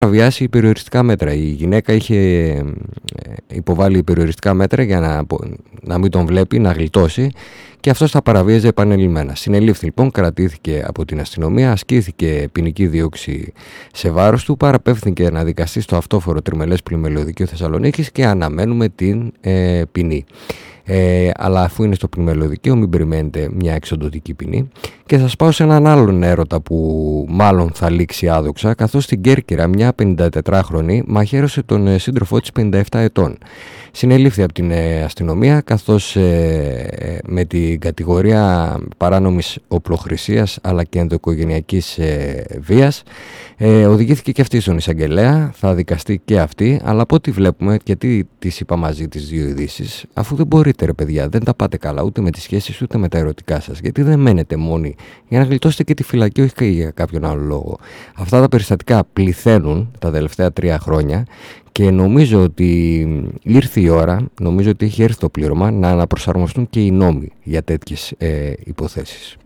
παραβιάσει περιοριστικά μέτρα. Η γυναίκα είχε υποβάλει περιοριστικά μέτρα για να μην τον βλέπει, να γλιτώσει, και αυτός τα παραβίαζε επανελειμμένα. Συνελήφθη λοιπόν, κρατήθηκε από την αστυνομία, ασκήθηκε ποινική δίωξη σε βάρος του, παραπέμφθηκε να δικαστεί στο αυτόφορο Τριμελές Πλημελιωδικείο Θεσσαλονίκης και αναμένουμε την ποινή. Αλλά αφού είναι στο Πλημελιωδικείο, μην περιμένετε μια εξοντωτική ποινή. Και θα σας πάω σε έναν άλλον έρωτα που μάλλον θα λήξει άδοξα, καθώς στην Κέρκυρα μια 54χρονη μαχαίρωσε τον σύντροφό της 57 ετών. Συνελήφθη από την αστυνομία, καθώς με την κατηγορία παράνομης οπλοχρησίας αλλά και ενδοοικογενειακής βίας οδηγήθηκε και αυτή στον εισαγγελέα. Θα δικαστεί και αυτή, αλλά από ό,τι βλέπουμε, γιατί τις είπα μαζί τις δύο ειδήσεις, αφού δεν μπορείτε ρε παιδιά, δεν τα πάτε καλά ούτε με τις σχέσεις ούτε με τα ερωτικά σας, γιατί δεν μένετε μόνοι για να γλιτώσετε και τη φυλακή, όχι και για κάποιον άλλο λόγο. Αυτά τα περιστατικά πληθαίνουν τα τελευταία 3 χρόνια και νομίζω ότι ήρθε η ώρα, νομίζω ότι έχει έρθει το πλήρωμα να αναπροσαρμοστούν και οι νόμοι για τέτοιες υποθέσεις.